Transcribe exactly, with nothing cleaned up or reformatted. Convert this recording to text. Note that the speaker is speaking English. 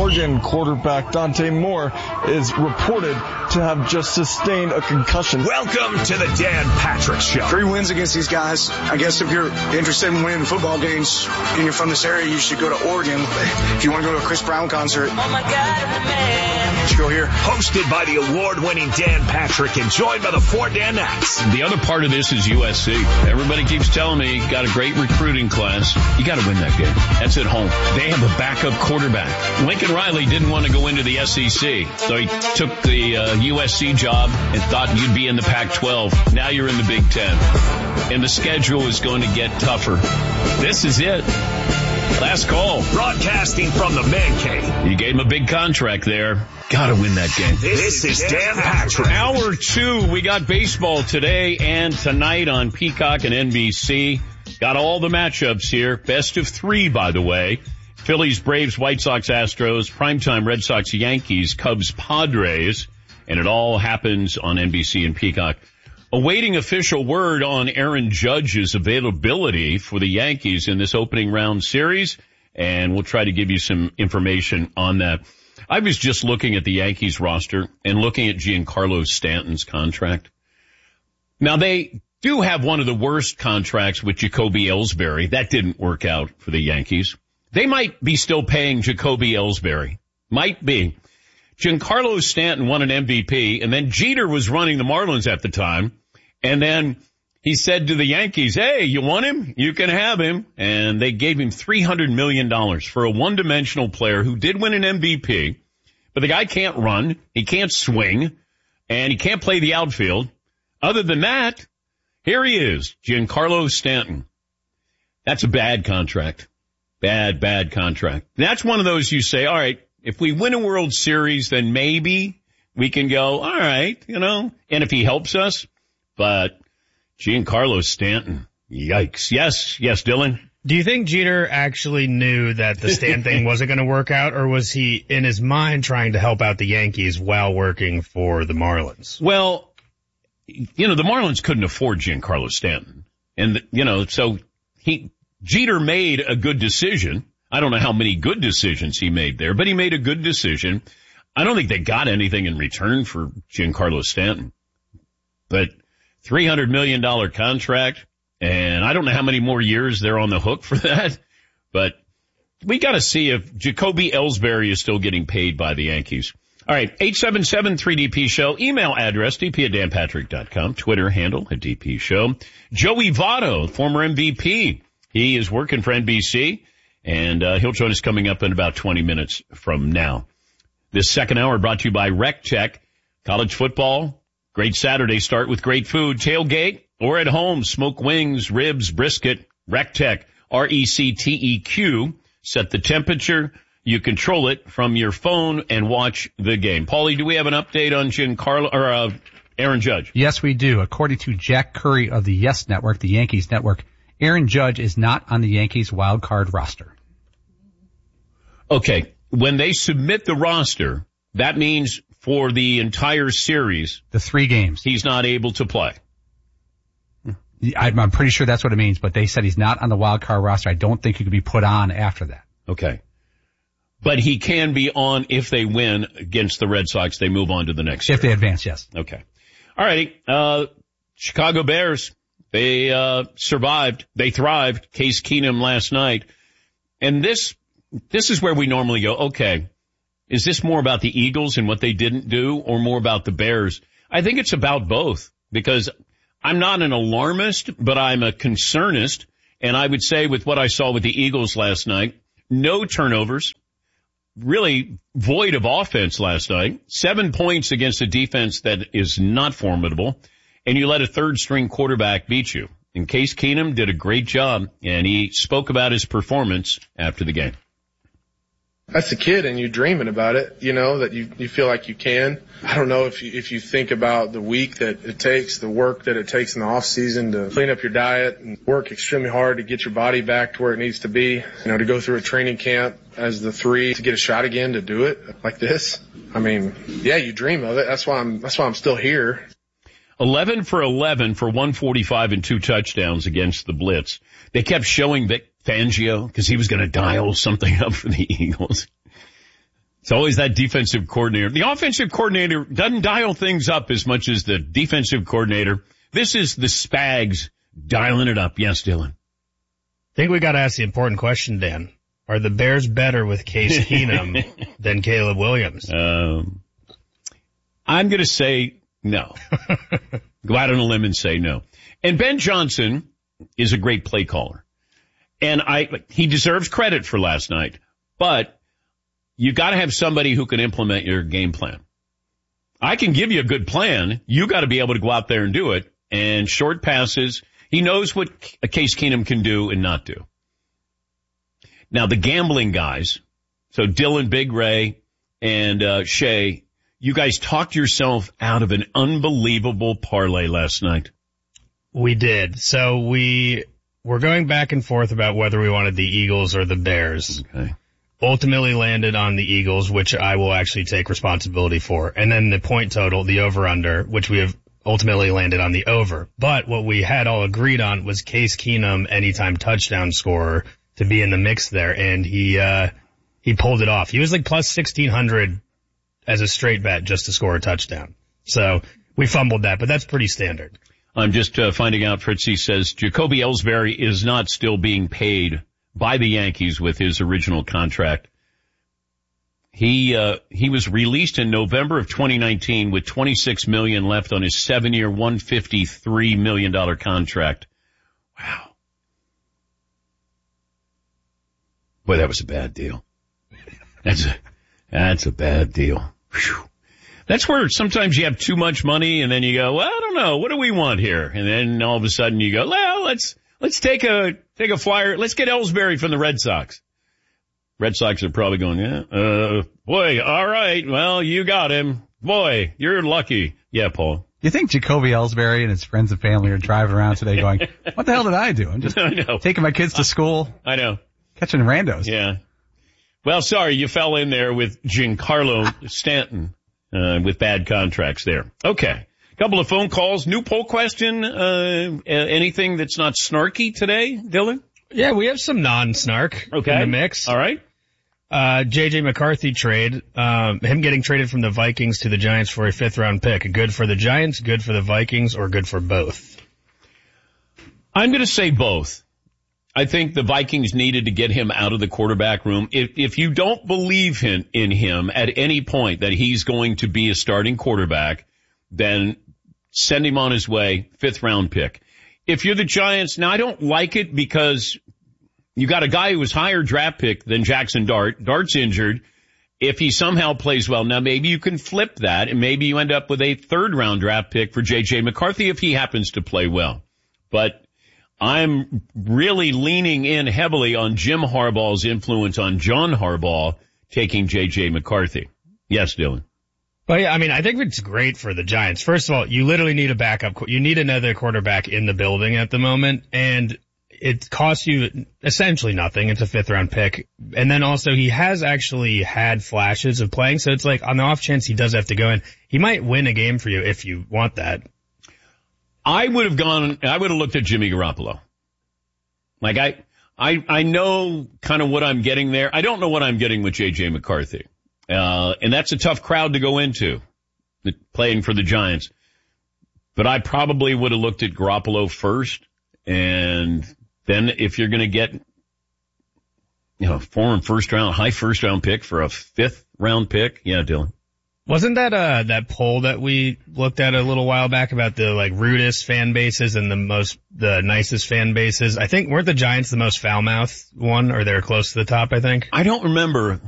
Oregon quarterback Dante Moore is reported to have just sustained a concussion. Welcome to the Dan Patrick Show. Three wins against these guys. I guess if you're interested in winning football games and you're from this area, you should go to Oregon. If you want to go to a Chris Brown concert, oh my God, man, you should go here. Hosted by the award-winning Dan Patrick and joined by the four Danettes. The other part of this is U S C. Everybody keeps telling me got a great recruiting class. You got to win that game. That's at home. They have a backup quarterback. Lincoln Riley didn't want to go into the S E C, so he took the uh, U S C job and thought you'd be in the Pac twelve. Now you're in the Big Ten. And the schedule is going to get tougher. This is it. Last call. Broadcasting from the Man Cave. You gave him a big contract there. Got to win that game. This, this is Dan Patrick. Hour two, we got baseball today and tonight on Peacock and N B C. Got all the matchups here. Best of three, by the way. Phillies, Braves, White Sox, Astros, primetime Red Sox, Yankees, Cubs, Padres, and it all happens on N B C and Peacock. Awaiting official word on Aaron Judge's availability for the Yankees in this opening round series, and we'll try to give you some information on that. I was just looking at the Yankees roster and looking at Giancarlo Stanton's contract. Now, they do have one of the worst contracts with Jacoby Ellsbury. That didn't work out for the Yankees. They might be still paying Jacoby Ellsbury. Might be. Giancarlo Stanton won an M V P, and then Jeter was running the Marlins at the time, and then he said to the Yankees, hey, you want him? You can have him. And they gave him three hundred million dollars for a one-dimensional player who did win an M V P, but the guy can't run, he can't swing, and he can't play the outfield. Other than that, here he is, Giancarlo Stanton. That's a bad contract. Bad, bad contract. That's one of those you say, all right, if we win a World Series, then maybe we can go, all right, you know, and if he helps us. But Giancarlo Stanton, yikes. Yes, yes, Dylan? Do you think Jeter actually knew that the Stan thing wasn't going to work out, or was he in his mind trying to help out the Yankees while working for the Marlins? Well, you know, the Marlins couldn't afford Giancarlo Stanton. And, you know, so he, Jeter made a good decision. I don't know how many good decisions he made there, but he made a good decision. I don't think they got anything in return for Giancarlo Stanton. But three hundred million dollars contract, and I don't know how many more years they're on the hook for that. But we got to see if Jacoby Ellsbury is still getting paid by the Yankees. All right, eight seven seven three D P show. Email address, d p at dan patrick dot com. Twitter handle at D P show. Joey Votto, former M V P. He is working for N B C, and uh, he'll join us coming up in about twenty minutes from now. This second hour brought to you by RecTech. College football, great Saturday start with great food. Tailgate or at home, smoke wings, ribs, brisket. RecTech, R E C T E Q. Set the temperature. You control it from your phone and watch the game. Paulie, do we have an update on Giancarlo or uh, Aaron Judge? Yes, we do. According to Jack Curry of the Yes Network, the Yankees Network, Aaron Judge is not on the Yankees wild card roster. Okay. When they submit the roster, that means for the entire series, the three games, he's not able to play. I'm pretty sure that's what it means, but they said he's not on the wild card roster. I don't think he could be put on after that. Okay. But he can be on if they win against the Red Sox. They move on to the next series. If they advance, yes. Okay. All righty. Uh, Chicago Bears. They, uh, survived. They thrived. Case Keenum last night. And this, this is where we normally go, okay, is this more about the Eagles and what they didn't do or more about the Bears? I think it's about both because I'm not an alarmist, but I'm a concernist. And I would say with what I saw with the Eagles last night, no turnovers, really void of offense last night, seven points against a defense that is not formidable. And you let a third-string quarterback beat you. And Case Keenum did a great job, and he spoke about his performance after the game. That's a kid, and you're dreaming about it, you know, that you, you feel like you can. I don't know if you, if you think about the week that it takes, the work that it takes in the off season to clean up your diet and work extremely hard to get your body back to where it needs to be, you know, to go through a training camp as the three to get a shot again to do it like this. I mean, yeah, you dream of it. That's why I'm, that's why I'm still here. eleven for eleven for one forty-five and two touchdowns against the Blitz. They kept showing Vic Fangio because he was going to dial something up for the Eagles. It's always that defensive coordinator. The offensive coordinator doesn't dial things up as much as the defensive coordinator. This is the Spags dialing it up. Yes, Dylan. I think we got to ask the important question, Dan. Are the Bears better with Case Keenum than Caleb Williams? Um, I'm going to say no. Go out on a limb and say no. And Ben Johnson is a great play caller. And I, he deserves credit for last night, but you got to have somebody who can implement your game plan. I can give you a good plan. You got to be able to go out there and do it. And short passes, he knows what Case Keenum can do and not do. Now, the gambling guys, so Dylan, Big Ray, and uh, Shay, you guys talked yourself out of an unbelievable parlay last night. We did. So we were going back and forth about whether we wanted the Eagles or the Bears. Okay. Ultimately landed on the Eagles, which I will actually take responsibility for. And then the point total, the over-under, which we have ultimately landed on the over. But what we had all agreed on was Case Keenum, anytime touchdown scorer, to be in the mix there. And he, uh, he pulled it off. He was like plus sixteen hundred as a straight bet just to score a touchdown. So we fumbled that, but that's pretty standard. I'm just uh, finding out, Fritzy says Jacoby Ellsbury is not still being paid by the Yankees with his original contract. He, uh, he was released in November of twenty nineteen with twenty-six million dollars left on his seven-year, one hundred fifty-three million dollars contract. Wow. Boy, that was a bad deal. That's a, that's a bad deal. Whew. That's where sometimes you have too much money and then you go, well, I don't know. What do we want here? And then all of a sudden you go, well, let's, let's take a, take a flyer. Let's get Ellsbury from the Red Sox. Red Sox are probably going, yeah, uh, boy, all right. Well, you got him. Boy, you're lucky. Yeah, Paul. You think Jacoby Ellsbury and his friends and family are driving around today going, what the hell did I do? I'm just I know. taking my kids to school. I know. Catching randos. Yeah. Well, sorry, you fell in there with Giancarlo Stanton, uh, with bad contracts there. Okay. Couple of phone calls. New poll question. Uh, anything that's not snarky today, Dylan? Yeah, we have some non-snark okay. in the mix. All right. Uh, J J McCarthy trade, um, him getting traded from the Vikings to the Giants for a fifth round pick. Good for the Giants, good for the Vikings, or good for both? I'm going to say both. I think the Vikings needed to get him out of the quarterback room. If, if you don't believe in, in him at any point that he's going to be a starting quarterback, then send him on his way, fifth round pick. If you're the Giants, now I don't like it because you got a guy who was higher draft pick than Jackson Dart. Dart's injured. If he somehow plays well, now maybe you can flip that and maybe you end up with a third round draft pick for J J McCarthy if he happens to play well. But I'm really leaning in heavily on Jim Harbaugh's influence on John Harbaugh taking J J McCarthy. Yes, Dylan. Well, yeah, I mean, I think it's great for the Giants. First of all, you literally need a backup. You need another quarterback in the building at the moment, and it costs you essentially nothing. It's a fifth round pick. And then also he has actually had flashes of playing, so it's like on the off chance he does have to go in, he might win a game for you if you want that. I would have gone, I would have looked at Jimmy Garoppolo. Like I, I, I know kind of what I'm getting there. I don't know what I'm getting with J J McCarthy. Uh, and that's a tough crowd to go into, playing for the Giants. But I probably would have looked at Garoppolo first. And then if you're going to get, you know, four and first round, high first round pick for a fifth round pick. Yeah, Dylan. Wasn't that, uh, that poll that we looked at a little while back about the, like, rudest fan bases and the most, the nicest fan bases? I think, weren't the Giants the most foul-mouthed one, or they're close to the top, I think? I don't remember